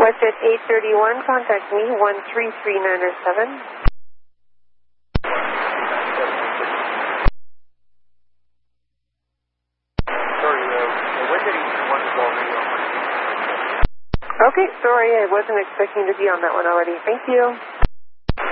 WestJet 831, contact me, 13397. Okay, sorry, I wasn't expecting to be on that one already. Thank you.